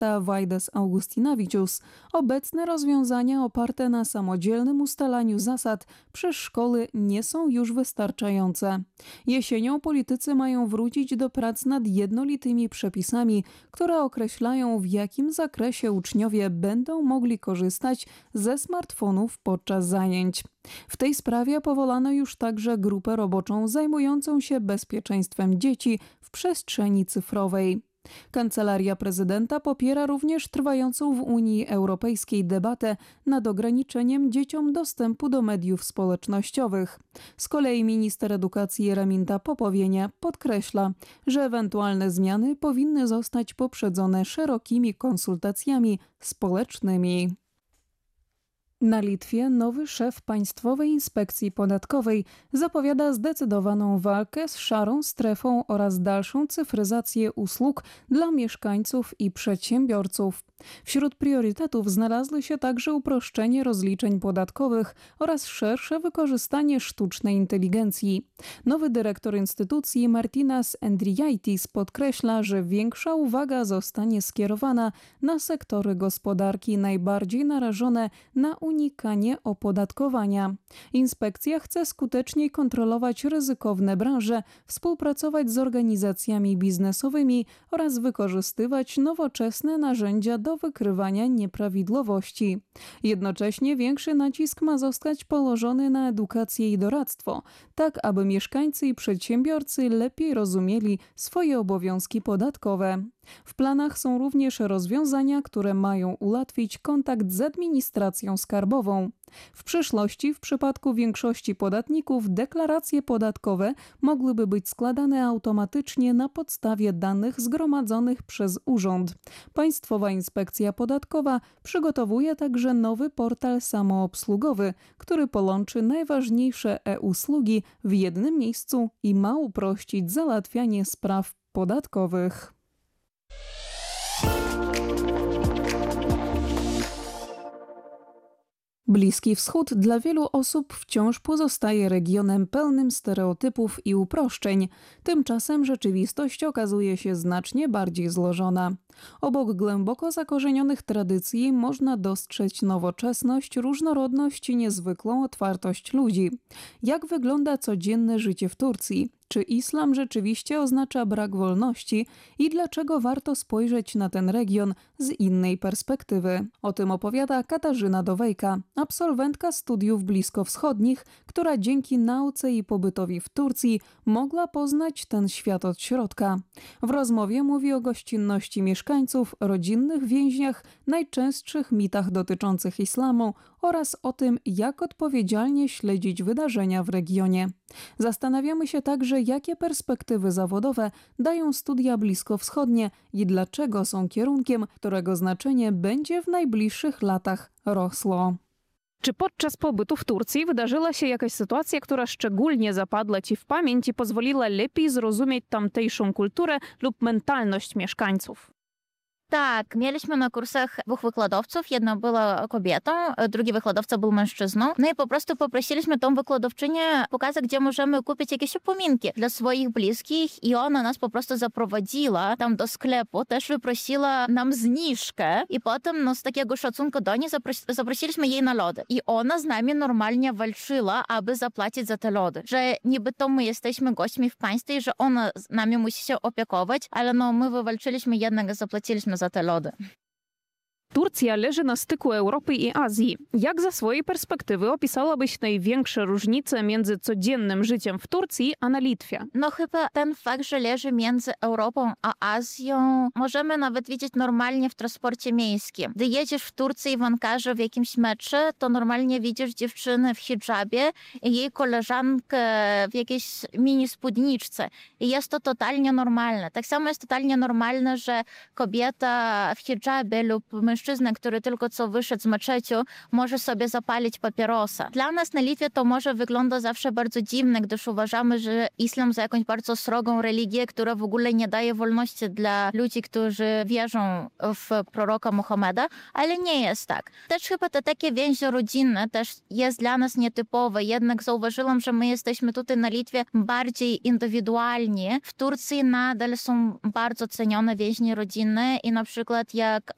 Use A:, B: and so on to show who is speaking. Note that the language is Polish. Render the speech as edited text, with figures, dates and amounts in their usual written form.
A: Marta Vaidas-Augustinavicius, obecne rozwiązania oparte na samodzielnym ustalaniu zasad przez szkoły nie są już wystarczające. Jesienią politycy mają wrócić do prac nad jednolitymi przepisami, które określają, w jakim zakresie uczniowie będą mogli korzystać ze smartfonów podczas zajęć. W tej sprawie powołano już także grupę roboczą zajmującą się bezpieczeństwem dzieci w przestrzeni cyfrowej. Kancelaria prezydenta popiera również trwającą w Unii Europejskiej debatę nad ograniczeniem dzieciom dostępu do mediów społecznościowych. Z kolei minister edukacji Raminta Popovienia podkreśla, że ewentualne zmiany powinny zostać poprzedzone szerokimi konsultacjami społecznymi. Na Litwie nowy szef Państwowej Inspekcji Podatkowej zapowiada zdecydowaną walkę z szarą strefą oraz dalszą cyfryzację usług dla mieszkańców i przedsiębiorców. Wśród priorytetów znalazły się także uproszczenie rozliczeń podatkowych oraz szersze wykorzystanie sztucznej inteligencji. Nowy dyrektor instytucji Martinas Endrijaitis podkreśla, że większa uwaga zostanie skierowana na sektory gospodarki najbardziej narażone na unikanie opodatkowania. Inspekcja chce skuteczniej kontrolować ryzykowne branże, współpracować z organizacjami biznesowymi oraz wykorzystywać nowoczesne narzędzia do wykrywania nieprawidłowości. Jednocześnie większy nacisk ma zostać położony na edukację i doradztwo, tak aby mieszkańcy i przedsiębiorcy lepiej rozumieli swoje obowiązki podatkowe. W planach są również rozwiązania, które mają ułatwić kontakt z administracją skarbową. W przyszłości, w przypadku większości podatników, deklaracje podatkowe mogłyby być składane automatycznie na podstawie danych zgromadzonych przez urząd. Państwowa Inspekcja Podatkowa przygotowuje także nowy portal samoobsługowy, który połączy najważniejsze e-usługi w jednym miejscu i ma uprościć załatwianie spraw podatkowych. Bliski Wschód dla wielu osób wciąż pozostaje regionem pełnym stereotypów i uproszczeń. Tymczasem rzeczywistość okazuje się znacznie bardziej złożona. Obok głęboko zakorzenionych tradycji można dostrzec nowoczesność, różnorodność i niezwykłą otwartość ludzi. Jak wygląda codzienne życie w Turcji? Czy islam rzeczywiście oznacza brak wolności i dlaczego warto spojrzeć na ten region z innej perspektywy? O tym opowiada Katarzyna Dowejka, absolwentka studiów bliskowschodnich, która dzięki nauce i pobytowi w Turcji mogła poznać ten świat od środka. W rozmowie mówi o gościnności mieszkańców, rodzinnych więźniach, najczęstszych mitach dotyczących islamu oraz o tym, jak odpowiedzialnie śledzić wydarzenia w regionie. Zastanawiamy się także, jakie perspektywy zawodowe dają studia bliskowschodnie i dlaczego są kierunkiem, którego znaczenie będzie w najbliższych latach rosło.
B: Czy podczas pobytu w Turcji wydarzyła się jakaś sytuacja, która szczególnie zapadła Ci w pamięć i pozwoliła lepiej zrozumieć tamtejszą kulturę lub mentalność mieszkańców?
C: Tak, mieliśmy na kursach dwóch wykładowców. Jedna była kobietą, drugi wykładowca był mężczyzną. No i po prostu poprosiliśmy tą wykładowczynię pokazać, gdzie możemy kupić jakieś upominki dla swoich bliskich i ona nas po prostu zaprowadziła tam do sklepu, też wyprosiła nam zniżkę i potem no, z takiego szacunku do niej zaprosiliśmy jej na lody. I ona z nami normalnie walczyła, aby zapłacić za te lody. Że niby to my jesteśmy gośćmi w państwie i że ona z nami musi się opiekować, ale no my wywalczyliśmy, jednak zapłaciliśmy za te lody.
B: Turcja leży na styku Europy i Azji. Jak ze swojej perspektywy opisałabyś największe różnice między codziennym życiem w Turcji a na Litwie?
C: No chyba ten fakt, że leży między Europą a Azją, możemy nawet widzieć normalnie w transporcie miejskim. Gdy jedziesz w Turcji w Ankarze w jakimś metrze, to normalnie widzisz dziewczynę w hidżabie i jej koleżankę w jakiejś mini spódniczce. I jest to totalnie normalne. Tak samo jest totalnie normalne, że kobieta w hidżabie lub mężczyzna, który tylko co wyszedł z meczeciu, może sobie zapalić papierosa. Dla nas na Litwie to może wygląda zawsze bardzo dziwne, gdyż uważamy, że islam za jakąś bardzo srogą religię, która w ogóle nie daje wolności dla ludzi, którzy wierzą w proroka Muhammeda, ale nie jest tak. Też chyba te takie więzi rodzinne też jest dla nas nietypowe, jednak zauważyłam, że my jesteśmy tutaj na Litwie bardziej indywidualni. W Turcji nadal są bardzo cenione więzi rodzinne i na przykład jak